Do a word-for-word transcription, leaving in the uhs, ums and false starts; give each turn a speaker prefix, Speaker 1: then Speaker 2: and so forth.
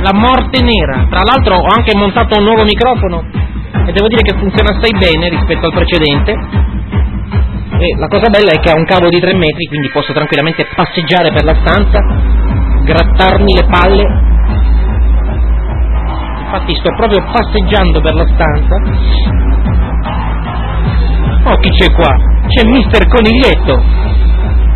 Speaker 1: la morte nera. Tra l'altro ho anche montato un nuovo microfono e devo dire che funziona assai bene rispetto al precedente, e la cosa bella è che ha un cavo di tre metri, quindi posso tranquillamente passeggiare per la stanza, grattarmi le palle. Infatti sto proprio passeggiando per la stanza. Oh, chi c'è qua? C'è mister Coniglietto.